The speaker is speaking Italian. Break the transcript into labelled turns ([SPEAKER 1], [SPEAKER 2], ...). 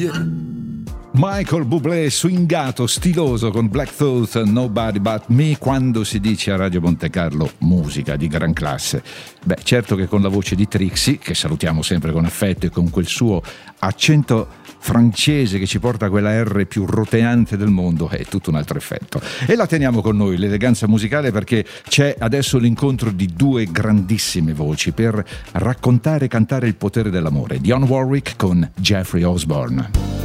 [SPEAKER 1] Michael Bublé swingato, stiloso con Black Thought, Nobody But Me. Quando si dice a Radio Monte Carlo musica di gran classe, beh, certo che con la voce di Trixie, che salutiamo sempre con affetto, e con quel suo accento francese che ci porta a quella R più roteante del mondo, è tutto un altro effetto. E la teniamo con noi, l'eleganza musicale, perché c'è adesso l'incontro di due grandissime voci per raccontare e cantare il potere dell'amore. Dionne Warwick con Jeffrey Osborne.